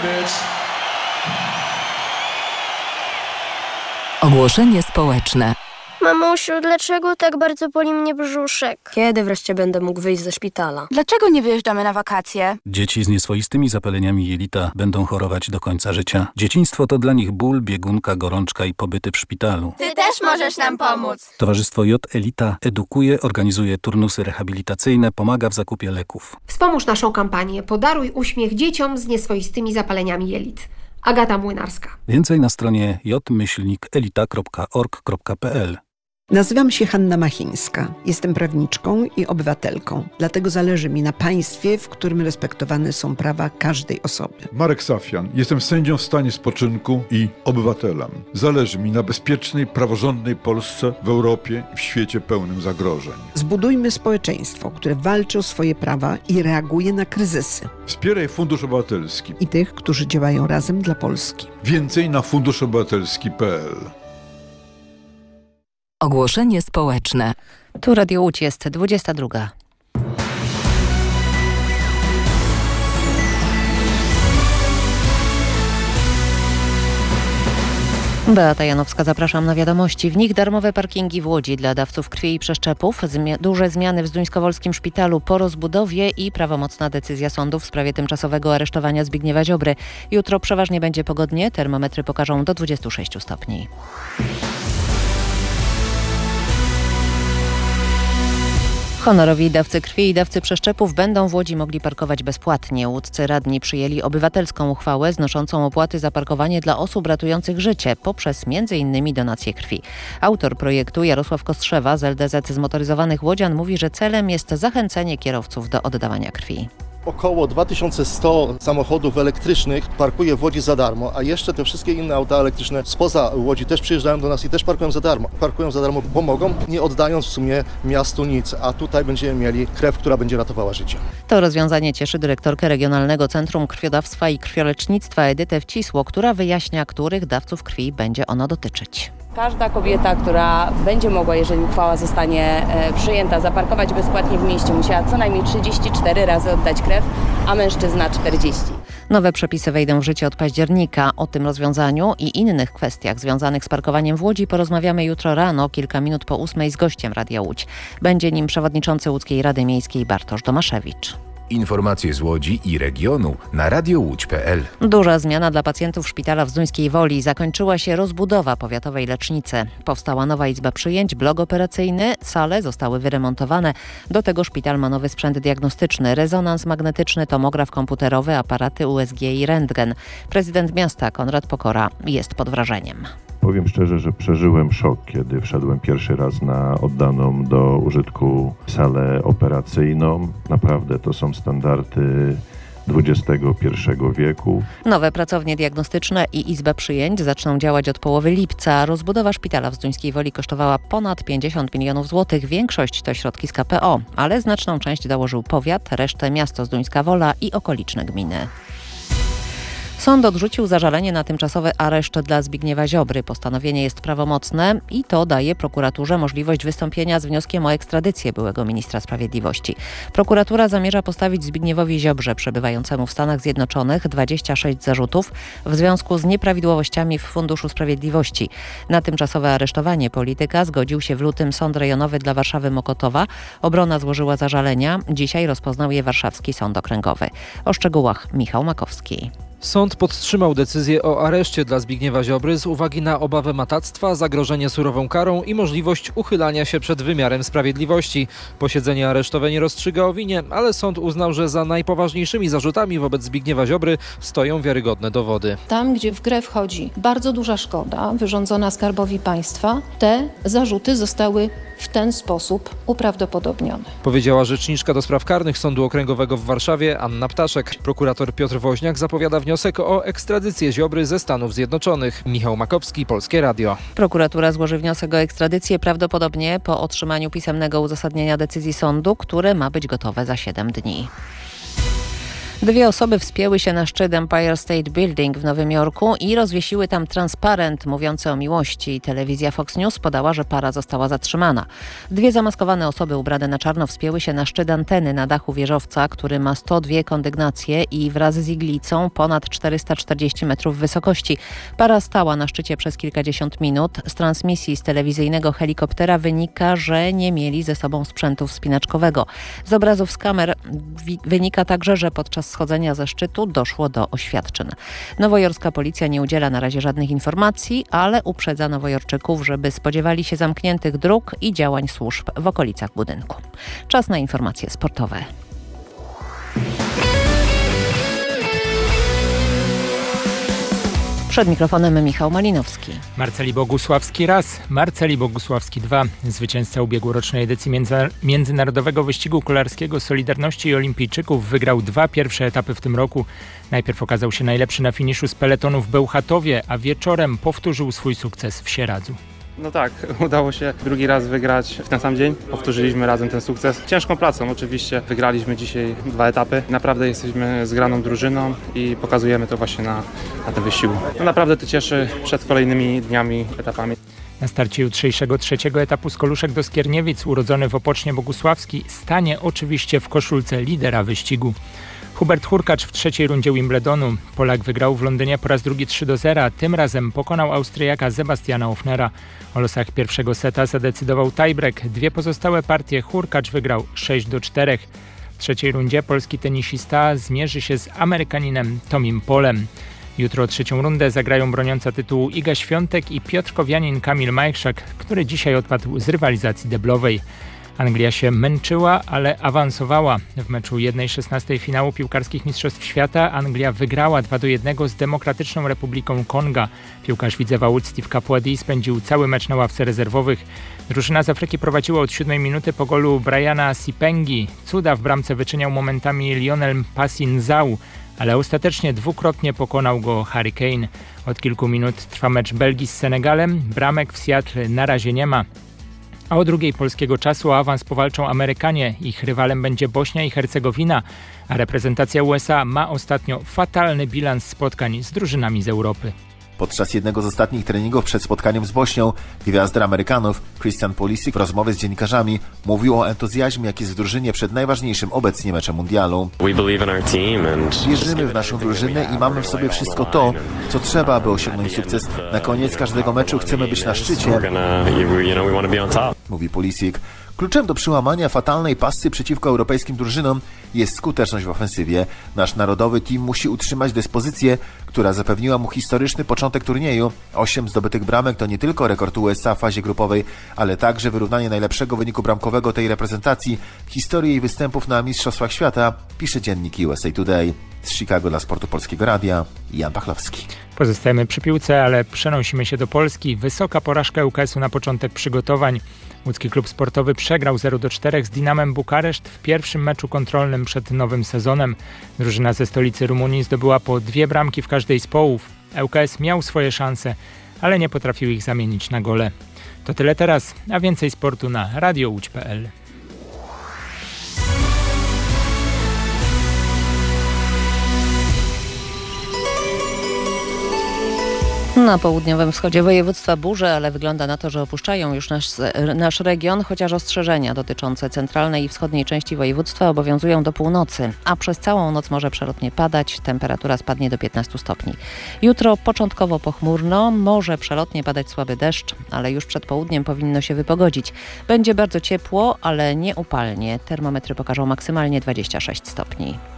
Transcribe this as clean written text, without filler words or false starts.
Ogłoszenie społeczne. Mamusiu, dlaczego tak bardzo boli mnie brzuszek? Kiedy wreszcie będę mógł wyjść ze szpitala? Dlaczego nie wyjeżdżamy na wakacje? Dzieci z nieswoistymi zapaleniami jelita będą chorować do końca życia. Dzieciństwo to dla nich ból, biegunka, gorączka i pobyty w szpitalu. Ty też możesz nam pomóc. Towarzystwo J Elita edukuje, organizuje turnusy rehabilitacyjne, pomaga w zakupie leków. Wspomóż naszą kampanię Podaruj uśmiech dzieciom z nieswoistymi zapaleniami jelit. Agata Młynarska. Więcej na stronie j-elita.org.pl. Nazywam się Hanna Machińska. Jestem prawniczką i obywatelką. Dlatego zależy mi na państwie, w którym respektowane są prawa każdej osoby. Marek Safian. Jestem sędzią w stanie spoczynku i obywatelem. Zależy mi na bezpiecznej, praworządnej Polsce w Europie i w świecie pełnym zagrożeń. Zbudujmy społeczeństwo, które walczy o swoje prawa i reaguje na kryzysy. Wspieraj Fundusz Obywatelski I tych, którzy działają razem dla Polski. Więcej na funduszobywatelski.pl. Ogłoszenie społeczne. Tu Radio Łódź, jest 22. Beata Janowska, zapraszam na wiadomości. W nich darmowe parkingi w Łodzi dla dawców krwi i przeszczepów, duże zmiany w Zduńskowolskim Szpitalu po rozbudowie i prawomocna decyzja sądu w sprawie tymczasowego aresztowania Zbigniewa Ziobry. Jutro przeważnie będzie pogodnie, termometry pokażą do 26 stopni. Honorowi dawcy krwi i dawcy przeszczepów będą w Łodzi mogli parkować bezpłatnie. Łódzcy radni przyjęli obywatelską uchwałę znoszącą opłaty za parkowanie dla osób ratujących życie poprzez m.in. donację krwi. Autor projektu Jarosław Kostrzewa z LDZ Zmotoryzowanych Łodzian mówi, że celem jest zachęcenie kierowców do oddawania krwi. Około 2100 samochodów elektrycznych parkuje w Łodzi za darmo, a jeszcze te wszystkie inne auta elektryczne spoza Łodzi też przyjeżdżają do nas i też parkują za darmo. Parkują za darmo, bo mogą, nie oddając w sumie miastu nic, a tutaj będziemy mieli krew, która będzie ratowała życie. To rozwiązanie cieszy dyrektorkę Regionalnego Centrum Krwiodawstwa i Krwiolecznictwa Edytę Wcisło, która wyjaśnia, których dawców krwi będzie ono dotyczyć. Każda kobieta, która będzie mogła, jeżeli uchwała zostanie przyjęta, zaparkować bezpłatnie w mieście, musiała co najmniej 34 razy oddać krew, a mężczyzna 40. Nowe przepisy wejdą w życie od października. O tym rozwiązaniu i innych kwestiach związanych z parkowaniem w Łodzi porozmawiamy jutro rano, kilka minut po 8 z gościem Radia Łódź. Będzie nim przewodniczący Łódzkiej Rady Miejskiej Bartosz Domaszewicz. Informacje z Łodzi i regionu na radiołódź.pl. Duża zmiana dla pacjentów szpitala w Zduńskiej Woli. Zakończyła się rozbudowa powiatowej lecznicy. Powstała nowa izba przyjęć, blok operacyjny, sale zostały wyremontowane. Do tego szpital ma nowy sprzęt diagnostyczny, rezonans magnetyczny, tomograf komputerowy, aparaty USG i rentgen. Prezydent miasta Konrad Pokora jest pod wrażeniem. Powiem szczerze, że przeżyłem szok, kiedy wszedłem pierwszy raz na oddaną do użytku salę operacyjną. Naprawdę to są standardy XXI wieku. Nowe pracownie diagnostyczne i izba przyjęć zaczną działać od połowy lipca. Rozbudowa szpitala w Zduńskiej Woli kosztowała ponad 50 milionów złotych. Większość to środki z KPO, ale znaczną część dołożył powiat, resztę miasto Zduńska Wola i okoliczne gminy. Sąd odrzucił zażalenie na tymczasowy areszt dla Zbigniewa Ziobry. Postanowienie jest prawomocne i to daje prokuraturze możliwość wystąpienia z wnioskiem o ekstradycję byłego ministra sprawiedliwości. Prokuratura zamierza postawić Zbigniewowi Ziobrze, przebywającemu w Stanach Zjednoczonych, 26 zarzutów w związku z nieprawidłowościami w Funduszu Sprawiedliwości. Na tymczasowe aresztowanie polityka zgodził się w lutym Sąd Rejonowy dla Warszawy-Mokotowa. Obrona złożyła zażalenia. Dzisiaj rozpoznał je Warszawski Sąd Okręgowy. O szczegółach Michał Makowski. Sąd podtrzymał decyzję o areszcie dla Zbigniewa Ziobry z uwagi na obawę matactwa, zagrożenie surową karą i możliwość uchylania się przed wymiarem sprawiedliwości. Posiedzenie aresztowe nie rozstrzyga o winie, ale sąd uznał, że za najpoważniejszymi zarzutami wobec Zbigniewa Ziobry stoją wiarygodne dowody. Tam, gdzie w grę wchodzi bardzo duża szkoda wyrządzona Skarbowi Państwa, te zarzuty zostały w ten sposób uprawdopodobnione. Powiedziała rzeczniczka do spraw karnych Sądu Okręgowego w Warszawie Anna Ptaszek. Prokurator Piotr Woźniak zapowiada wniosek o ekstradycję Ziobry ze Stanów Zjednoczonych. Michał Makowski, Polskie Radio. Prokuratura złoży wniosek o ekstradycję prawdopodobnie po otrzymaniu pisemnego uzasadnienia decyzji sądu, które ma być gotowe za 7 dni. 2 osoby wspięły się na szczyt Empire State Building w Nowym Jorku i rozwiesiły tam transparent mówiący o miłości. Telewizja Fox News podała, że para została zatrzymana. 2 zamaskowane osoby ubrane na czarno wspięły się na szczyt anteny na dachu wieżowca, który ma 102 kondygnacje i wraz z iglicą ponad 440 metrów wysokości. Para stała na szczycie przez kilkadziesiąt minut. Z transmisji z telewizyjnego helikoptera wynika, że nie mieli ze sobą sprzętu wspinaczkowego. Z obrazów z kamer wynika także, że podczas schodzenia ze szczytu doszło do oświadczyn. Nowojorska policja nie udziela na razie żadnych informacji, ale uprzedza nowojorczyków, żeby spodziewali się zamkniętych dróg i działań służb w okolicach budynku. Czas na informacje sportowe. Przed mikrofonem Michał Malinowski. Marceli Bogusławski raz, Marceli Bogusławski 2. Zwycięzca ubiegłorocznej edycji Międzynarodowego Wyścigu Kolarskiego Solidarności i Olimpijczyków wygrał 2 pierwsze etapy w tym roku. Najpierw okazał się najlepszy na finiszu z peletonu w Bełchatowie, a wieczorem powtórzył swój sukces w Sieradzu. No tak, udało się drugi raz wygrać w ten sam dzień. Powtórzyliśmy razem ten sukces. Ciężką pracą oczywiście. Wygraliśmy dzisiaj 2 etapy. Naprawdę jesteśmy zgraną drużyną i pokazujemy to właśnie na tym wyścigu. No naprawdę to cieszy przed kolejnymi dniami, etapami. Na starcie jutrzejszego 3. etapu z Koluszek do Skierniewic urodzony w Opocznie Bogusławski stanie oczywiście w koszulce lidera wyścigu. Hubert Hurkacz w 3. rundzie Wimbledonu. Polak wygrał w Londynie po raz drugi 3-0. Tym razem pokonał Austriaka Sebastiana Ofnera. O losach pierwszego seta zadecydował tiebreak. 2 pozostałe partie Hurkacz wygrał 6-4. W 3. rundzie polski tenisista zmierzy się z Amerykaninem Tomim Polem. Jutro 3. rundę zagrają broniąca tytułu Iga Świątek i piotrkowianin Kamil Majchrzak, który dzisiaj odpadł z rywalizacji deblowej. Anglia się męczyła, ale awansowała. W meczu 1/16 finału piłkarskich Mistrzostw Świata Anglia wygrała 2-1 z Demokratyczną Republiką Konga. Piłkarz Widzewa Łódź Steve Capuadi spędził cały mecz na ławce rezerwowych. Drużyna z Afryki prowadziła od 7 minuty po golu Briana Sipengi. Cuda w bramce wyczyniał momentami Lionel Mpassi Nzau, ale ostatecznie dwukrotnie pokonał go Harry Kane. Od kilku minut trwa mecz Belgii z Senegalem. Bramek w Seattle na razie nie ma. A o drugiej polskiego czasu o awans powalczą Amerykanie. Ich rywalem będzie Bośnia i Hercegowina, a reprezentacja USA ma ostatnio fatalny bilans spotkań z drużynami z Europy. Podczas jednego z ostatnich treningów przed spotkaniem z Bośnią gwiazda Amerykanów Christian Pulisic w rozmowie z dziennikarzami mówił o entuzjazmie, jaki jest w drużynie przed najważniejszym obecnie meczem mundialu. Wierzymy w naszą drużynę i mamy w sobie wszystko to, co trzeba, aby osiągnąć sukces. Na koniec każdego meczu chcemy być na szczycie, mówi Pulisic. Kluczem do przełamania fatalnej pasy przeciwko europejskim drużynom jest skuteczność w ofensywie. Nasz narodowy team musi utrzymać dyspozycję, która zapewniła mu historyczny początek turnieju. 8 zdobytych bramek to nie tylko rekord USA w fazie grupowej, ale także wyrównanie najlepszego wyniku bramkowego tej reprezentacji w historii jej występów na Mistrzostwach Świata, pisze dziennik USA Today. Z Chicago dla Sportu Polskiego Radia, Jan Pachlowski. Pozostajemy przy piłce, ale przenosimy się do Polski. Wysoka porażka ŁKS-u na początek przygotowań. Łódzki klub sportowy przegrał 0-4 z Dinamem Bukareszt w pierwszym meczu kontrolnym przed nowym sezonem. Drużyna ze stolicy Rumunii zdobyła po 2 bramki w każdej z połów. ŁKS miał swoje szanse, ale nie potrafił ich zamienić na gole. To tyle teraz, a więcej sportu na radiołódź.pl. Na południowym wschodzie województwa burze, ale wygląda na to, że opuszczają już nasz region, chociaż ostrzeżenia dotyczące centralnej i wschodniej części województwa obowiązują do północy, a przez całą noc może przelotnie padać, temperatura spadnie do 15 stopni. Jutro początkowo pochmurno, może przelotnie padać słaby deszcz, ale już przed południem powinno się wypogodzić. Będzie bardzo ciepło, ale nie upalnie. Termometry pokażą maksymalnie 26 stopni.